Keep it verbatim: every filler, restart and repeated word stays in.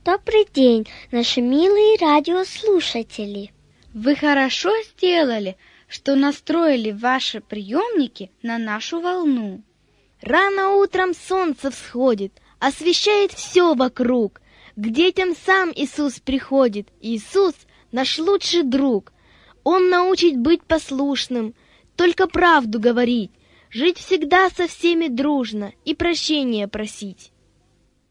Добрый день, наши милые радиослушатели! Вы хорошо сделали, что настроили ваши приемники на нашу волну. Рано утром солнце всходит, освещает все вокруг. К детям сам Иисус приходит. Иисус — наш лучший друг. Он научит быть послушным, только правду говорить, жить всегда со всеми дружно и прощения просить.